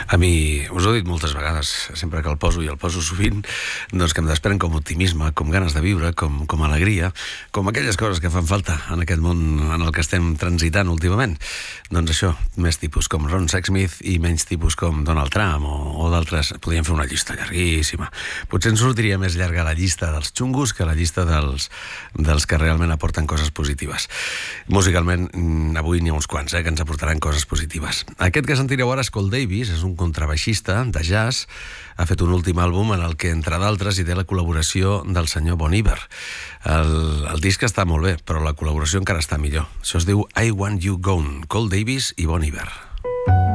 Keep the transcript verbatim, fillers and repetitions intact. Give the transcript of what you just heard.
A mi, us ho he dit moltes vegades, sempre que el poso i el poso sovint, doncs que em desprèn com optimisme, com ganes de viure, com, com alegria, com aquelles coses que fan falta en aquest món en el que estem transitant últimament. Doncs això, més tipus com Ron Sexsmith i menys tipus com Donald Trump o, o d'altres. Podríem fer una llista llarguíssima. Potser ens sortiria més llarga la llista dels xungos que la llista dels, dels que realment aporten coses positives. Musicalment, avui n'hi ha uns quants eh, que ens aportaran coses positives. Aquest que sentireu ara és Cole Davis, és un contrabaixista de jazz, ha fet un últim àlbum en el que, entre d'altres, hi té la col·laboració del senyor Bon Iver. El, el disc està molt bé, però la col·laboració encara està millor. Això es diu I Want You Gone, Cole Davis i Bon Iver.